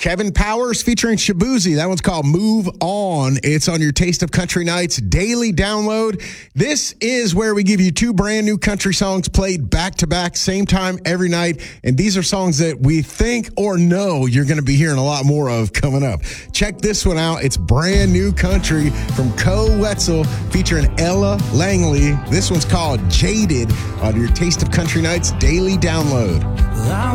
Kevin Powers featuring Shabuzi. That one's called Move On. It's on your Taste of Country Nights daily download. This is where we give you two brand new country songs played back to back, same time every night. And these are songs that we think or know you're going to be hearing a lot more of coming up. Check this one out. It's brand new country from Co Wetzel featuring Ella Langley. This one's called Jaded on your Taste of Country Nights daily download.